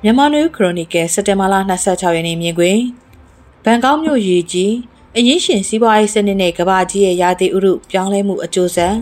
မြန်မာနွေခရိုနီကယ်စက်တင်ဘာလ26ရက်နေ့မြင်ကွင်းဘန်ကောက်မြို့ရေကြီးအရင်ရှင်စီးပွားရေးစနစ်နဲ့ကမ္ဘာကြီးရဲ့ရာသီဥတုပြောင်းလဲမှုအကျိုးဆက်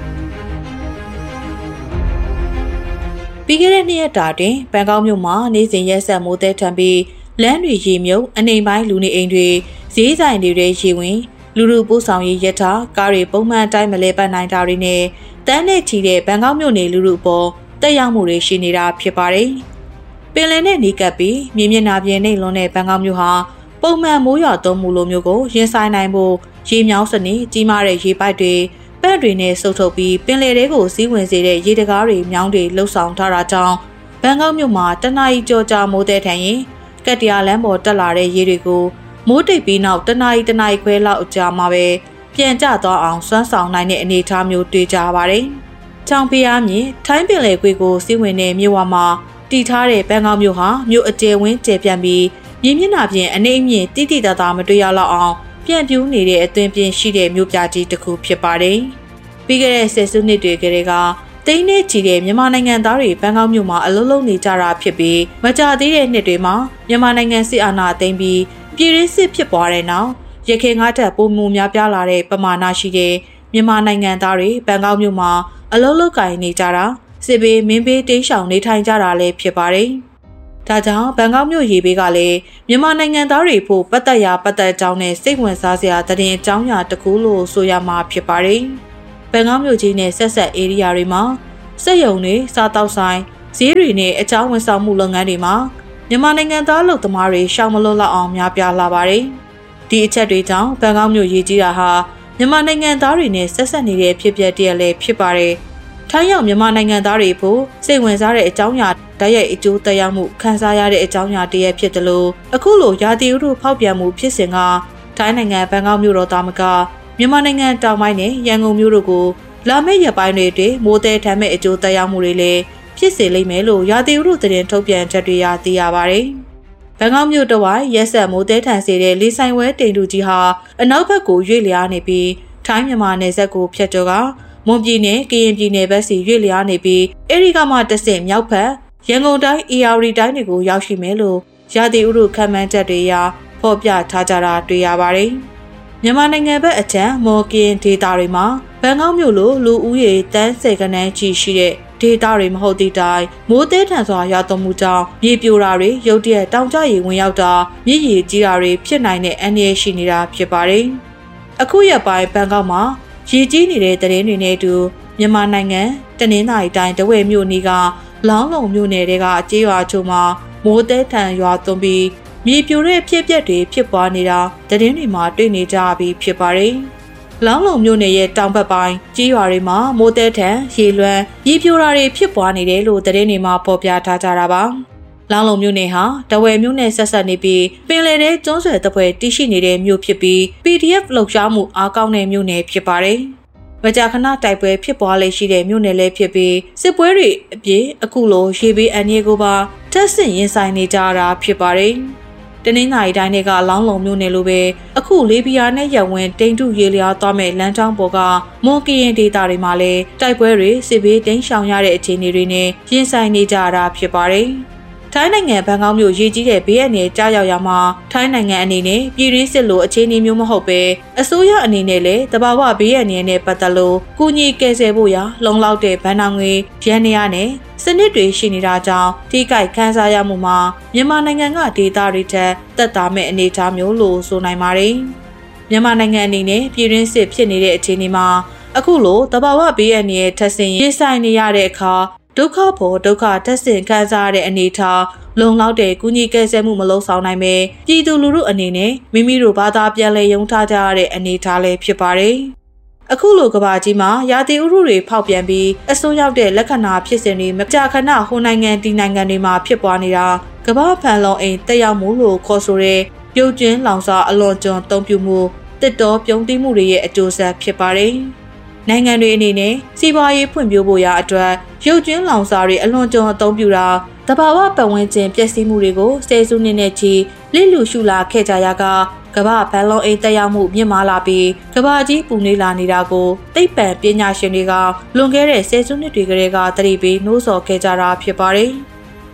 ပြီးခဲ့တဲ့နှစ်ရက်တာတွင်ဘန်ကောက်မြို့မှာနေ့စဉ်ရက်ဆက်မိုးသည်ထန်ပြီးလမ်းတွေရေမြုပ်အနေပိုင်းလူနေအိမ်တွေဈေးဆိုင်တွေရေဝင်လူပို့ဆောင်ရေးရထားကားတွေပုံမှန်တိုင်းမလဲပတ်နိုင်တာတွေနဲ့တန်းနဲ့ချီတဲ့ဘန်ကောက်မြို့နေလူပေါ်တက်ရောက်မှုတွေရှိနေတာဖြစ်ပါတယ်ပင်လယ်နဲ့နီးကပ်ပြီးမြေမျက်နှာပြင်နဲ့လွန်တဲ့ဘန်ကောက်မြို့ဟာပုံမှန်မိုးရွာသွန်းမှုလိုမျိုးကိုရင်ဆိုင်နိုင်ဖို့ရေမြောင်းစနစ်ကြီးမားတဲ့ရေပိုက်တွေပန့်တွေနဲ့စုပ်ထုတ်ပြီးပင်လယ်ထဲကိုစီးဝင်စေတဲ့ရေတကားတွေမြောင်းတွေလှုပ်ဆောင်ထားတာကြောင့်ဘန်ကောက်မြို့မှာတနအီကြောကြာမိုးတဲ့ထန်ရင်ကက်တရာလမ်းပေါ်တက်လာတဲ့ရေတွေကိုမိုးတိတ်ပြီးနောက်တနအီခွဲလောက်အကြာမှာပဲပြန်ကျသွားအောင်စွမ်းဆောင်နိုင်တဲ့အနေအထားမျိုးတွေ့ကြပါတယ်။ချောင်ဖျားမြင်ထိုင်းပင်လယ်ကွေ့ကိုစီးဝင်တဲ့မြို့ဝမှာတည်ထားတဲ့ဘန်ကောက်မြို့ဟာမြို့အကျယ်ဝန်းကျယ်ပြန့်ပြီးမြေမျက်နှာပြင်အနေအမြင့်တိတိတသားမတွေ့ရလောက်အောင်ပြန့်ပြူးနေတဲ့အသွင်ပြင်ရှိတဲ့မြို့ပြကြီးတစ်ခုဖြစ်ပါတယ်။ပြီးခဲ့တဲ့ဆယ်စုနှစ်တွေကတည်းကတိန်းနဲ့ချီတဲ့မြန်မာနိုင်ငံသားတွေဘန်ကောက်မြို့မှာအလုံးလုံးနေကြတာဖြစ်ပြီးမကြာသေးတဲ့နှစ်တွေမှာမြန်မာနိုင်ငံစစ်အာဏာသိမ်းပြီးပြည်တွင်းစစ်ဖြစ်ပွားတဲ့နောက်ရခိုင်ငါးထပ်ပုံမှုများပြားလာတဲ့ပမာဏရှိတဲ့မြန်မာနိုင်ငံသားတွေဘန်ကောက်မြို့မှာအလုံးလုံးကိုင်နေကြတာစစ်ဘေးမင်းဘေးတိမ်းရှောင်နေထိုင်ကြတာလည်းဖြစ်ပါတယ်။ဒါကြောင့်ဘန်ကောက်မြို့ရေဘေးကလည်းမြန်မာနိုင်ငံသားတွေဖို့ပတ်သက်ကြောင်းနဲ့စိတ်ဝင်စားစရာသတင်းအကြောင်းအရာတစ်ခုလို့ဆိုရမှာဖြစ်ပါတယ်။ဘန်ကောက်မြို့ကြီးနဲ့ဆက်ဆက်ဧရိယာတွေမှာစက်ရုံတွေစားတောက်ဆိုင်ဈေးတွေနဲ့အကြောင်းဝန်ဆောင်မှုလုပ်ငန်းတွေမှာမြန်မာနိုင်ငံသားလုပ်သမားတွေရှောင်မလွတ်လောက်အောင်များပြားလာပါတယ်။ဒီအချက်တွေကြောင့်ဘန်ကောက်မြို့ရေကြီးတာဟာမြန်မာနိုင်ငံသားတွေနဲ့ဆက်ဆက်နေတဲ့ဖြစ်ပျက်တည်းလည်းဖြစ်ပါတယ်။ထိုင်းရောက်မြန်မာနိုင်ငံသားတွေဖို့စိတ်ဝင်စားတဲ့အကြောင်းအရာဓာတ်ရိုက်အကျိုးသက်ရောက်မှုခံစားရတဲ့အကြောင်းအရာတည်းဖြစ်တယ်လို့အခုလိုရာသီဥတုဖောက်ပြန်မှုဖြစ်စဉ်ကထိုင်းနိုင်ငံဘန်ကောက်မြို့တော်သားမကမြန်မာနိုင်ငံတောင်ပိုင်းနဲ့ရန်ကုန်မြို့တို့ကိုလာမယ့်ရက်ပိုင်းတွေအတွင်းမိုးသည်ထမ်းမဲ့အကျိုးသက်ရောက်မှုတွေလည်းဖြစ်စေလိမ့်မယ်လို့ရာသီဥတုသတင်းထုတ်ပြန်ချက်တွေသိရပါတယ်။ဘန်ကောက်မြို့တဝိုက်ရက်ဆက်မိုးသည်ထန်စေတဲ့လေဆိုင်ဝဲတိမ်တူကြီးဟာအနောက်ဘက်ကိုရွေ့လျားနေပြီးထိုင်းမြန်မာနယ်စပ်ကိုဖြတ်ကျော်ကမွန်ပြည်နယ်ကရင်ပြည်နယ်ဘက်စီရွေ့လျားနေပြီးအဲဒီကမှတဆင့်မြောက်ဘက်ရန်ကုန်တိုင်းအေရဝတီတိုင်းတွေကိုရောက်ရှိမယ်လို့ရာသီဥတုခန့်မှန်းချက်တွေအရဖော်ပြထားကြတာတွေ့ရပါတယ်။မြန်မာနိုင်ငံဘက်အချမ်းမော်ကင်ဒေတာတွေမှာဘန်ကောက်မြို့လိုလူဦးရေတန်း10ခန်းကြီးရှိတဲ့ဒေတာတွေမဟုတ်သည့်တိုင်မိုးသည်ထန်စွာရွာသွန်းမှုကြောင့်မြေပြိုတာတွေရုတ်တရက်တောင်ကျရေဝင်ရောက်တာမြစ်ရေကြီးတာတွေဖြစ်နိုင်တဲ့အန္တရာယ်ရှိနေတာဖြစ်ပါတယ်။အခုရက်ပိုင်းဘန်ကောက်မှာရေကြီးနေတဲ့သတင်းတွေနဲ့အတူမြန်မာနိုင်ငံတနင်္သာရီတိုင်းတဝဲမြို့နီးကလောင်းလုံမြို့နယ်တွေကကြေးရွာချို့မှာမိုးသည်ထန်ရွာသွန်းပြီးမြေပြိုတဲ့ဖြစ်ပျက်တွေဖြစ်ပွားနေတာသတင်းတွေမှာတွေ့နေကြပြီးဖြစ်ပါတယ်။လောင်းလုံမြို့နယ်ရဲ့တောင်ဘက်ပိုင်းကြေးရွာတွေမှာမိုးသည်ထန်ရေလွှမ်းမြေပြိုတာတွေဖြစ်ပွားနေတယ်လို့သတင်းတွေမှာဖော်ပြထားကြတာပါ။လောင်းလုံမြို့နယ်ဟာတဝဲမြို့နယ်ဆက်ဆက်နေပြီးပင်လယ်ထဲကျွန်းဆွယ်တပ်ဖွဲ့တည်ရှိနေတဲ့မြို့ဖြစ်ပြီး PDF လှုပ်ရှားမှုအားကောင်းတဲ့မြို့နယ်ဖြစ်ပါတယ်။မကြာခဏတိုက်ပွဲဖြစ်ပွားလေရှိတဲ့မြို့နယ်လည်းဖြစ်ပြီးစစ်ပွဲတွေအပြင်အခုလိုရေဘေးအန္တရာယ်ကိုပါထပ်ဆင့်ရင်ဆိုင်နေကြတာဖြစ်ပါတယ်။တနင်္သာရီတိုင်းကလောင်းလုံမြို့နယ်လိုပဲအခုလေပြာနဲ့ရပ်ဝန်းတိမ်တုရေလျားသွားမဲ့လမ်းကြောင်းပေါ်ကမွန်ကရင်ဒေသတွေမှာလည်းတိုက်ပွဲတွေစစ်ဘေးတိမ်းရှောင်ရတဲ့အခြေအနေတွေနဲ့ရင်ဆိုင်နေကြတာဖြစ်ပါတယ်။ထိုင်းနိုင်ငံဘန်ကောက်မြို့ရေကြီးတဲ့ဘေးအန္တရာယ်ကြားရောက်ရာမှာထိုင်းနိုင်ငံအနေနဲ့ပြည်တွင်းစစ်လိုအခြေအနေမျိုးမဟုတ်ပဲအစိုးရအနေနဲ့လည်းတဘာဝဘေးအန္တရာယ်နဲ့ပတ်သက်လို့ကူညီကယ်ဆယ်ဖို့ရာလုံလောက်တဲ့ဗန်နောင်ငွေရန်နေရနဲ့စနစ်တွေရှိနေတာကြောင့်ထိခိုက်ခံစားရမှုမှာမြန်မာနိုင်ငံကဒေသတွေထက်သက်သာမဲ့အနေအထားမျိုးလို့ဆိုနိုင်ပါတယ်။မြန်မာနိုင်ငံအနေနဲ့ပြည်တွင်းစစ်ဖြစ်နေတဲ့အခြေအနေမှာအခုလိုတဘာဝဘေးအန္တရာယ်ထပ်ဆင့်ရင်ဆိုင်နေရတဲ့အခါဒုက္ခပေါ်ဒုက္ခတက်ဆင်ခံစားရတဲ့အနေအထားလုံလောက်တဲ့ကုညီကယ်ဆယ်မှုမလုပ်ဆောင်နိုင်ပဲပြည်သူလူထုအနေနဲ့မိမိတို့ဘာသာပြန်လည်ယုံထားကြရတဲ့အနေအထားလည်းဖြစ်ပါတယ်။အခုလိုကဘာကြီးမှာရာသီဥတုတွေဖောက်ပြန်ပြီးအစွန်းရောက်တဲ့လက္ခဏာဖြစ်စဉ်တွေမကြာခဏဟိုနိုင်ငံဒီနိုင်ငံတွေမှာဖြစ်ပွားနေတာကဘာဖန်လုံအိမ်တက်ရောက်မှုလို့ခေါ်ဆိုတဲ့ပြုတ်ကျင်းလောင်စာအလွန်ကျွံတုံ့ပြုမှုတစ်တော်ပြုံးတိမှုတွေရဲ့အကျိုးဆက်ဖြစ်ပါတယ်။နိုင်ငံတွေအနေနဲ့စီးပွားရေးဖွံ့ဖြိုးဖို့ရာအတွက်ရုပ်ကျွင်းလောင်စာတွေအလွန်ကျွံအသုံးပြုတာတဘာဝပတ်ဝန်းကျင်ပျက်စီးမှုတွေကိုဆယ်စုနှစ်နဲ့ချီလစ်လူရှုလာခဲ့ကြရကကမ္ဘာဘန်လုံအိမ်တက်ရောက်မှုမြင့်မားလာပြီးကမ္ဘာကြီးပူနွေးလာနေတာကိုသိပ္ပံပညာရှင်တွေကလွန်ခဲ့တဲ့ဆယ်စုနှစ်တွေကတည်းကသတိပေးနှိုးဆော်ခဲ့ကြတာဖြစ်ပါတယ်။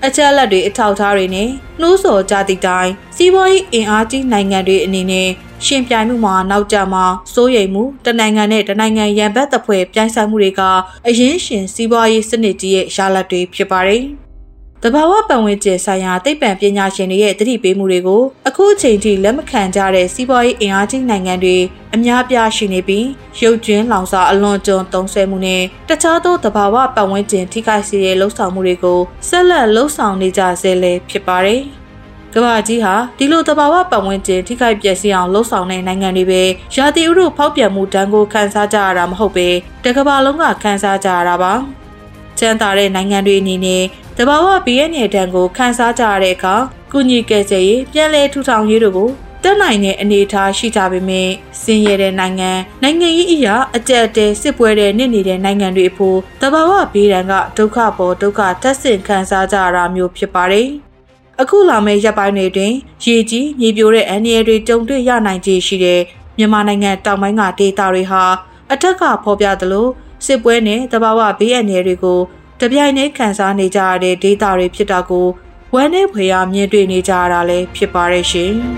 အချက်အလက်တွေအထောက်အထားတွေနဲ့နှိုးဆော်ကြသည့်တိုင်စီးပွားရေးအင်အားကြီးနိုင်ငံတွေအနေနဲ့ရှင်ပြိုင်မှုမှာနောက်ကျမှာစိုးရိမ်မှုတနိုင်ငံနဲ့တနိုင်ငံရန်ဘက်တပ်ဖွဲ့ပြိုင်ဆိုင်မှုတွေကအရင်ရှင်စီးပွားရေးစနစ်ကြီးရဲ့ရလဒ်တွေဖြစ်ပါတယ်။တဘာဝပတ်ဝန်းကျင်ဆိုင်ရာသိပ္ပံပညာရှင်တွေရဲ့သတိပေးမှုတွေကိုအခုအချိန်ထိလက်မခံကြတဲ့စီးပွားရေးအင်အားကြီးနိုင်ငံတွေအများပြားရှိနေပြီးရုပ်ကျွင်းလောင်စာအလွန်ကျွံသုံးဆွဲမှုနဲ့တခြားသောတဘာဝပတ်ဝန်းကျင်ထိခိုက်စေတဲ့လှုပ်ဆောင်မှုတွေကိုဆက်လက်လှုပ်ဆောင်နေကြဆဲလည်းဖြစ်ပါတယ်။ကမ္ဘာကြီးဟာဒီလိုတဘာဝပတ်ဝန်းကျင်ထိခိုက်ပျက်စီးအောင်လှုပ်ဆောင်တဲ့နိုင်ငံတွေပဲရာသီဥတုဖောက်ပြန်မှုတန်းကိုခန်းစားကြရတာမဟုတ်ပဲတကမ္ဘာလုံးကခန်းစားကြရတာပါ။ချမ်းသာတဲ့နိုင်ငံတွေအနေနဲ့တဘာဝဘေးရန်ရဲ့တန်းကိုခန်းစားကြရတဲ့အခါကုညီကယ်ဆယ်ရေးပြန်လည်ထူထောင်ရေးတို့ကိုတက်နိုင်တဲ့အနေအထားရှိကြပေမဲ့စင်ရတဲ့နိုင်ငံရေးအရာအကြက်တဲစစ်ပွဲတဲ့နေနေတဲ့နိုင်ငံတွေအဖို့တဘာဝဘေးရန်ကဒုက္ခပေါ်ဒုက္ခတက်ဆင့်ခန်းစားကြရတာမျိုးဖြစ်ပါတယ်။အခုလာမယ့်ရပ်ပိုင်းတွေတွင်ရေကြီးမြေပြိုတဲ့အန္တရာယ်တွေကြုံတွေ့ရနိုင်ခြေရှိတဲ့မြန်မာနိုင်ငံတောင်ပိုင်းကဒေသတွေဟာအထက်ကဖော်ပြသလိုစစ်ပွဲနဲ့တဘာဝဘေးအန္တရာယ်တွေကိုတပြိုင်တည်းခန်းစားနေကြရတဲ့ဒေသတွေဖြစ်တာကိုဝမ်းနဲ့ဖွယ်ရမြင်တွေ့နေကြရတာလည်းဖြစ်ပါရဲ့ရှင်။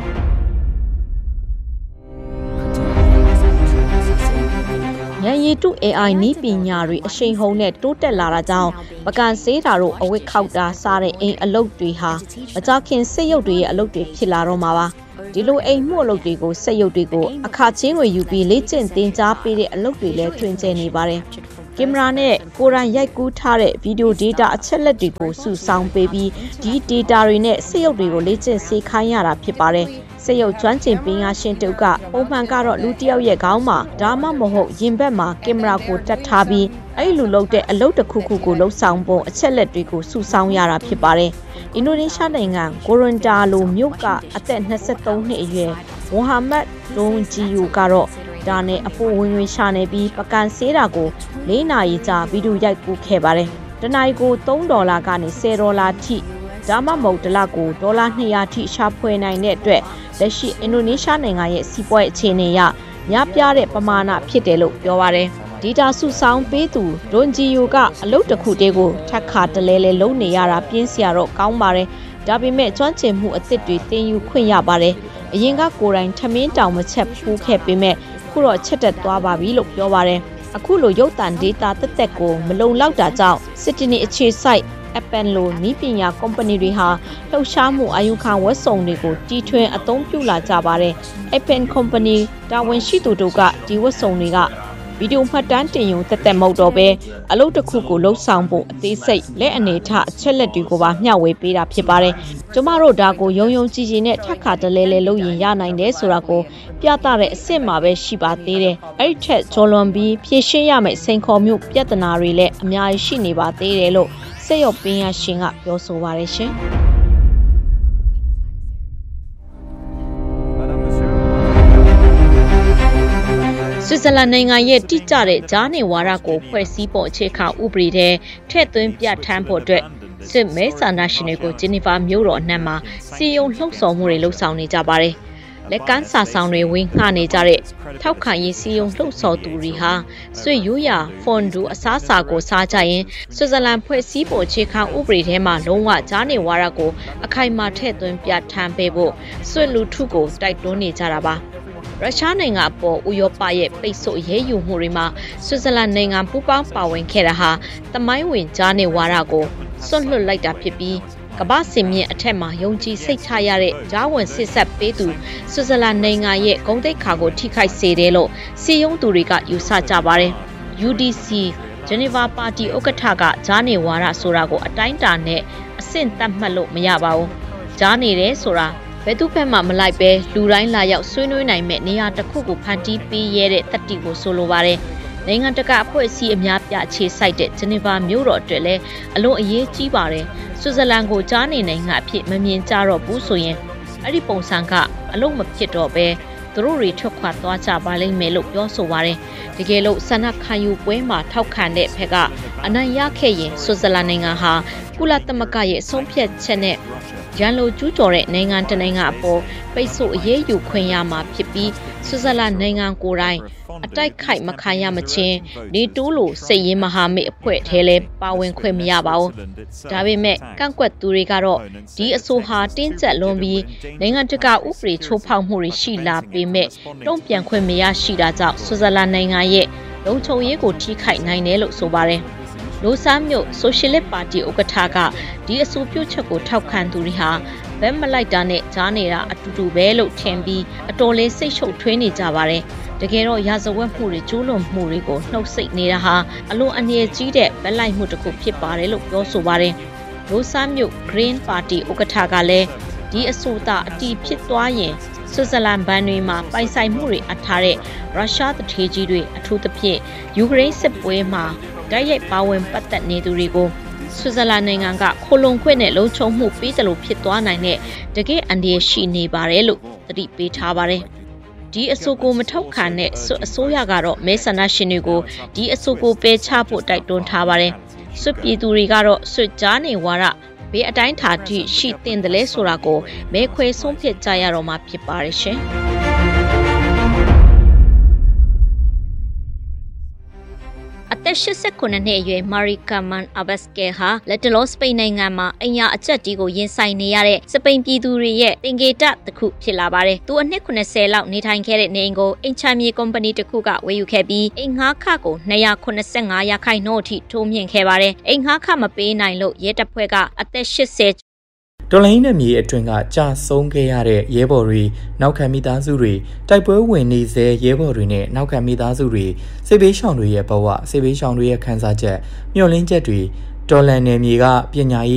ဉာဏ်ရည်တု AI နည်းပညာတွေအရှိန်ဟုန်နဲ့တိုးတက်လာတာကြောင့်ပကံစေးတာတို့အဝတ်ခောက်တာစားတဲ့အိမ်အလုပ်တွေဟာမကြခင်စစ်ရုပ်တွေရဲ့အလုပ်တွေဖြစ်လာတော့မှာပါဒီလိုအိမ်မှုအလုပ်တွေကိုစစ်ရုပ်တွေကိုအခါချင်းငွေယူပြီးလေ့ကျင့်သင်ကြားပေးတဲ့အလုပ်တွေလည်းထွင်ကျယ်နေပါတယ်ကင်မရာနဲ့ကိုယ်တိုင်ရိုက်ကူးထားတဲ့ဗီဒီယိုဒေတာအချက်လက်တွေကိုစုဆောင်းပေးပြီးဒီဒေတာတွေနဲ့စစ်ရုပ်တွေကိုလေ့ကျင့်စေခိုင်းရတာဖြစ်ပါတယ်စစ်ရုပ်ကျွမ်းကျင်ပညာရှင်တုပ်ကပုံမှန်ကတော့လူတစ်ယောက်ရဲ့ခေါင်းမှာဒါမှမဟုတ်ရင်ဘက်မှာကင်မရာကိုတက်ထားပြီးအဲ့လိုလုပ်တဲ့အလုပ်တစ်ခုခုကိုလှုပ်ဆောင်ပုံအချက်လက်တွေကိုစုဆောင်းရတာဖြစ်ပါတယ်အင်ဒိုနီးရှားနိုင်ငံကိုရွန်တာလိုမြို့ကအသက်23နှစ်အရွယ်ဝမ်ဟာမတ်ဒွန်ဂျီယိုကတော့ဒါနဲ့အဖို့ဝင်ဝင်ရှာနေပြီးပကံစေးတာကို4နာရီကြာဗီဒီယိုရိုက်ကူးခဲ့ပါတယ်တနင်္လာနေ့ကို$3ကနေ$10ထိဒါမှမဟုတ်တစ်လကို$200ထိရှာဖွေနိုင်တဲ့အတွက်လက်ရှိအင်ဒိုနီးရှားနိုင်ငံရဲ့စီးပွားရေးအခြေအနေအရများပြားတဲ့ပမာဏဖြစ်တယ်လို့ပြောပါတယ်ဒေတာစုဆောင်းပေးသူဒွန်ဂျီယိုကအလုပ်တစ်ခုတည်းကိုထပ်ခါတလဲလဲလုံးနေရတာပြင်းစရာတော့ကောင်းပါတယ်ဒါပေမဲ့ကျွမ်းကျင်မှုအသစ်တွေသင်ယူခွင့်ရပါတယ်အရင်ကကိုယ်တိုင်ထမင်းတောင်မချက်ဖူးခဲ့ပေမဲ့ခုတော့ချက်တက်သွားပါပြီလို့ပြောပါတယ်အခုလိုရုပ်သံဒေတာတက်တက်ကိုမလုံလောက်တာကြောင့်စစ်တီနီအခြေစိုက်Apple လိုနည်းပညာကုမ္ပဏီတွေဟာလှုပ်ရှားမှုအာယုခံဝက်စုံတွေကိုတီထွင်အသုံးပြုလာကြပါတယ်။ Apple Company တာဝန်ရှိသူတို့ကဒီဝက်စုံတွေကဗီဒီယိုမှတ်တမ်းတင်ရုံတက်တက်မဟုတ်တော့ပဲအလုပ်တစ်ခုကိုလှုပ်ဆောင်ဖို့အသေးစိတ်လက်အနေထားအချက်လက်တွေကိုပါမျှဝေပေးတာဖြစ်ပါတယ်။ကျမတို့ဒါကိုယုံယုံကြည်ကြည်နဲ့ထပ်ခါတလဲလဲလုပ်ရင်ရနိုင်တယ်ဆိုတာကိုပြသတဲ့အစ်စ်မှာပဲရှိပါသေးတယ်။အဲ့ဒီထက်ကျော်လွန်ပြီးဖြည့်ရှင်းရမယ့်စိန်ခေါ်မှုပြဿနာတွေလည်းအများကြီးရှိနေပါသေးတယ်လို့စစ်ရုပ်ပညာရှင်ကပြောဆိုပါတယ်ရှင်။ဆွစ်ဇာလန်နိုင်ငံရဲ့တိကျတဲ့ဂျားနေဝါဒကိုဖွဲ့စည်းပုံအခြေခံဥပဒေထဲထည့်သွင်းပြဋ္ဌာန်းဖို့အတွက်စစ်မဲဆန္ဒရှင်တွေကိုဂျီနီဗာမြို့တော်အနှံ့မှာစီယုံလှုပ်ဆော်မှုတွေလှုပ်ဆောင်နေကြပါတယ်။လက်ကမ်းစာဆောင်တွေဝင်ငှနေကြတဲ့ထောက်ခံရေးစီယုံလှုပ်ဆော်သူတွေဟာဆွေရိုးရာဖွန်ဒူအစားအစာကိုစားကြရင်ဆွစ်ဇာလန်ဖွဲ့စည်းပုံအခြေခံဥပဒေထဲမှာလုံးဝဂျားနေဝါဒကိုအခိုင်အမာထည့်သွင်းပြဋ္ဌာန်းပေးဖို့ဆွေလူထုကိုတိုက်တွန်းနေကြတာပါ။ရုရှားနိုင်ငံအပေါ်ဥရောပရဲ့ပိတ်ဆို့အရေးယူမှုတွေမှာဆွစ်ဇာလန်နိုင်ငံပူးပေါင်းပါဝင်ခဲ့တာဟာသမိုင်းဝင်ဂျားနေဝါဒကိုစွန့်လွတ်လိုက်တာဖြစ်ပြီးကမ္ဘာစင်မြင့်အထက်မှာယုံကြည်စိတ်ချရတဲ့ဂျားဝင်စစ်ဆက်ပေးသူဆွစ်ဇာလန်နိုင်ငံရဲ့ဂုဏ်သိက္ခာကိုထိခိုက်စေတယ်လို့စီယုံသူတွေကယူဆကြပါတယ်။ UDC ဂျနီဗာပါတီဥက္ကဋ္ဌကဂျားနေဝါဒဆိုတာကိုအတိုင်းအတာနဲ့အဆင့်သတ်မှတ်လို့မရပါဘူး။ဂျားနေတယ်ဆိုတာဘယ်သူဘက်မှမလိုက်ပဲလူတိုင်းလာရောက်ဆွေးနွေးနိုင်မဲ့နေရာတစ်ခုကိုဖန်တီးပေးရတဲ့တတိကိုဆိုလိုပါတယ်။နိုင်ငံတကာအဖွဲ့အစည်းအများပြအခြေစိုက်တဲ့ဂျနီဗာမြို့တော်အတွက်လည်းအလွန်အရေးကြီးပါတယ်။ဆွစ်ဇာလန်ကိုကြားနေနိုင်ငံအဖြစ်မမြင်ကြတော့ဘူးဆိုရင်အဲ့ဒီပုံစံကအလုံးမဖြစ်တော့ပဲသူတို့တွေထွက်ခွာသွားကြပါလိမ့်မယ်လို့ပြောဆိုပါတယ်။တကယ်လို့ဆန္ဒခံယူပွဲမှာထောက်ခံတဲ့ဘက်ကအနိုင်ရခဲ့ရင်ဆွစ်ဇာလန်နိုင်ငံဟာကုလသမဂ္ဂရဲ့ဆုံးဖြတ်ချက်နဲ့ရန်လိုကျူးကျော်တဲ့နိုင်ငံတနိုင်ငံအပေါ်ပိတ်ဆို့အရေးယူခွင့်ရမှာဖြစ်ပြီးဆွစ်ဇာလန်နိုင်ငံကိုယ်တိုင်တိုက်ခိုက်မခံရမချင်းနေတိုးလိုစိတ်ရင်းမဟာမိတ်အဖွဲ့ထဲလဲပါဝင်ခွင့်မရပါဘူးဒါပေမဲ့ကန့်ကွက်သူတွေကတော့ဒီအဆိုဟာတင်းကျပ်လွန်ပြီးနိုင်ငံတကာဥပဒေချိုးဖောက်မှုတွေရှိလာပေမဲ့တုံ့ပြန်ခွင့်မရရှိတာကြောင့်ဆွစ်ဇာလန်နိုင်ငံရဲ့လုံခြုံရေးကိုထိခိုက်နိုင်တယ်လို့ဆိုပါတယ်လိုဆာမြို့ဆိုရှယ်လစ်ပါတီဥက္ကဋ္ဌကဒီအဆိုပြုချက်ကိုထောက်ခံသူတွေဟာဘက်မလိုက်တာနဲ့ကြားနေတာအတူတူပဲလို့ထင်ပြီးအတော်လေးစိတ်ရှုပ်ထွေးနေကြပါတယ်တကယ်တော့ရာဇဝတ်မှုတွေကျူးလွန်မှုတွေကိုနှုတ်ဆက်နေတာဟာအလွန်အန္တရာယ်ကြီးတဲ့ဗက်လိုက်မှုတစ်ခုဖြစ်ပါတယ်လို့ပြောဆိုပါတယ်လိုဆာမြို့ Green Party ဥက္ကဋ္ဌကလည်းဒီအဆိုအတီးဖြစ်သွားရင်ဆွစ်ဇာလန်ဘဏ်တွေမှာပိုင်ဆိုင်မှုတွေအထားတဲ့ရုရှားတထေးကြီးတွေအထူးသဖြင့်ယူကရိန်းစစ်ပွဲမှာတိုက်ရိုက်ပါဝင်ပတ်သက်နေသူတွေကိုဆွစ်ဇာလန်နိုင်ငံကခိုလုံခွင့်နဲ့လုံခြုံမှုပေးတယ်လို့ဖြစ်သွားနိုင်တဲ့တကယ်အန္တရာယ်ရှိနေပါတယ်လို့သတိပေးထားပါတယ်ဒီအဆိုကိုမထောက်ခံတဲ့အစိုးရကတော့မဲဆန္ဒရှင်တွေကိုဒီအဆိုကိုပယ်ချဖို့တိုက်တွန်းထားပါတယ်ဆွပြည်သူတွေကတော့ဆွကြားနေဝါဒဘေးအတိုင်းထာထိရှိတင်တယ်လဲဆိုတာကိုမဲခွဲဆုံးဖြတ်ကြရတော့မှာဖြစ်ပါတယ်ရှင်အသက်89နှစ်အရွယ်မာရီကာမန်အဘတ်စကဲဟာလက်တလောစပိန်နိုင်ငံမှာအင်ယာအကျက်တီးကိုရင်ဆိုင်နေရတဲ့စပိန်ပြည်သူတွေရဲ့တင်ကေတတစ်ခုဖြစ်လာပါတယ်။သူအနှစ်80လောက်နေထိုင်ခဲ့တဲ့နေအိမ်ကိုအင်ချာမြေကုမ္ပဏီတစ်ခုကဝယ်ယူခဲ့ပြီးအိမ်ငှားခကို285ရာခိုင်နှုန်းအထိထိုးမြင့်ခဲ့ပါတယ်။အိမ်ငှားခမပေးနိုင်လို့ရဲတပ်ဖွဲ့ကအသက်80 တော်လိုင်းနဲ့မြေအတွင်းကကြာဆုံးခဲ့ရတဲ့ရဲဘော်တွေနောက်ခံမိသားစုတွေတိုက်ပွဲဝင်နေစေရဲဘော်တွေနဲ့နောက်ခံမိသားစုတွေစစ်ဘေးရှောင်တွေရဲ့ဘဝစစ်ဘေးရှောင်တွေရဲ့ခံစားချက်မျှော်လင့်ချက်တွေတော်လန်နယ်မြေကပညာ